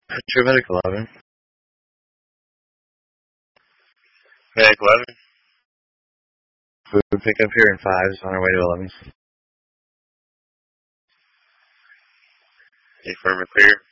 True Medic 11. Medic 11. Food pickup here in 5s on our way to 11s. Affirmative clear.